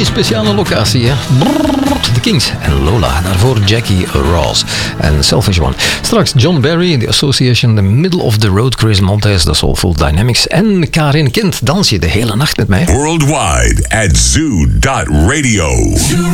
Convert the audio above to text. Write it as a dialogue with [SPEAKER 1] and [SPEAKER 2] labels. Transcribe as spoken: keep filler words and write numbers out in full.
[SPEAKER 1] beetje speciale locatie, hè? De Kings en Lola. Daarvoor Jackie Ross en Selfish One. Straks John Barry, The Association, The Middle of the Road, Chris Montez, The Soulful Dynamics en Karin Kind. Dans je de hele nacht met mij?
[SPEAKER 2] Worldwide at zoo dot radio.